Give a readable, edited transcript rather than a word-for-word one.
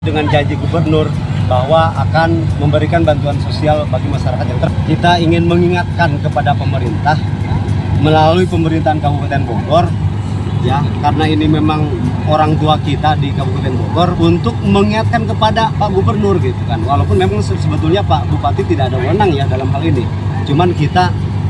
Dengan janji gubernur bahwa akan memberikan bantuan sosial bagi masyarakat yang kita ingin mengingatkan kepada pemerintah melalui pemerintahan Kabupaten Bogor, ya, karena ini memang orang tua kita di Kabupaten Bogor, untuk mengingatkan kepada Pak Gubernur gitu kan. Walaupun memang sebetulnya Pak Bupati tidak ada wewenang ya dalam hal ini, cuman kita